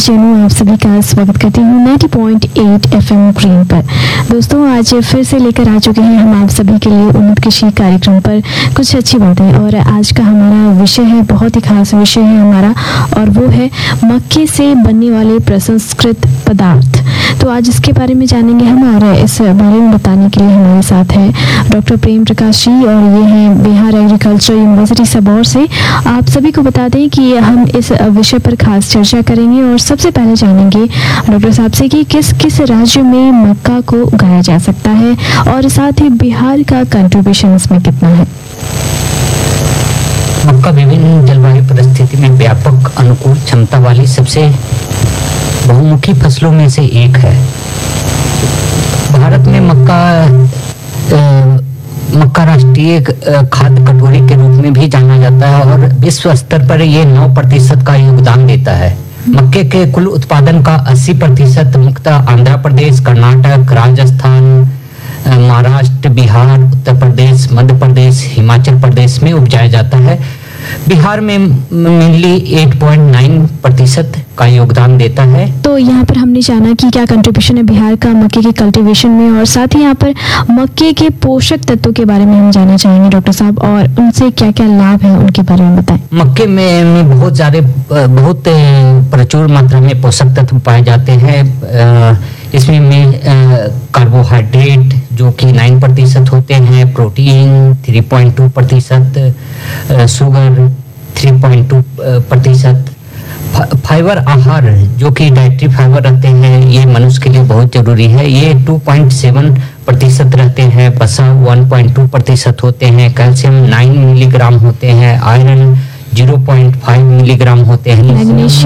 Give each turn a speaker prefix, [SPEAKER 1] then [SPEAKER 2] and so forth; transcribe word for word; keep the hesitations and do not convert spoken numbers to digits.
[SPEAKER 1] Channel आप सभी का स्वागत करती हूँ नब्बे पॉइंट आठ एफएम ग्रीन पर। दोस्तों आज फिर से लेकर आ चुके हैं हम आप सभी के लिए उन्नत कृषि कार्यक्रम पर कुछ अच्छी बातें। और आज का हमारा विषय है, बहुत ही खास विषय है हमारा, और वो है मक्के से बनने वाले प्रसंस्कृत पदार्थ। तो आज इसके बारे में जानेंगे हम, और इस बारे में बताने के लिए हमारे साथ है डॉक्टर प्रेम प्रकाश जी, और ये हैं बिहार एग्रीकल्चर यूनिवर्सिटी सबौर से। आप सभी को बता दें कि हम इस विषय पर खास चर्चा करेंगे और सबसे पहले जानेंगे डॉक्टर साहब से कि किस किस राज्य में मक्का को उगाया जा सकता है और साथ ही बिहार का कंट्रीब्यूशन इसमें कितना है।
[SPEAKER 2] मक्का विभिन्न जलवायु परिस्थिति में व्यापक अनुकूल क्षमता वाली सबसे बहुमुखी फसलों में से एक है। भारत में मक्का आ, मक्का राष्ट्रीय खाद्य कटोरी के रूप में भी जाना जाता है और विश्व स्तर पर ये नौ प्रतिशत का योगदान देता है। मक्के के कुल उत्पादन का अस्सी प्रतिशत मुख्यतः आंध्र प्रदेश, कर्नाटक, राजस्थान, महाराष्ट्र, बिहार, उत्तर प्रदेश, मध्य प्रदेश, हिमाचल प्रदेश में उपजाया जाता है। बिहार में मेनली आठ पॉइंट नौ प्रतिशत का योगदान देता है।
[SPEAKER 1] तो यहाँ पर हमने जाना कि क्या कंट्रीब्यूशन है बिहार का मक्के के कल्टीवेशन में, और साथ ही यहाँ पर मक्के के पोषक तत्वों के बारे में हम जानना चाहेंगे डॉक्टर साहब, और उनसे क्या क्या लाभ है उनके बारे में बताएं।
[SPEAKER 2] मक्के में, में बहुत सारे बहुत प्रचुर मात्रा में पोषक तत्व पाए जाते हैं। इसमें में कार्बोहाइड्रेट जो कि नौ प्रतिशत होते हैं, प्रोटीन तीन पॉइंट दो प्रतिशत, शुगर तीन पॉइंट दो प्रतिशत, फाइबर आहार जो कि डाइटरी फाइबर रहते हैं, ये मनुष्य के लिए बहुत जरूरी है, ये दो पॉइंट सात प्रतिशत रहते हैं। वसा एक पॉइंट दो प्रतिशत होते हैं, कैल्शियम नौ मिलीग्राम होते हैं, आयरन ज़ीरो पॉइंट पाँच मिलीग्राम होते हैं,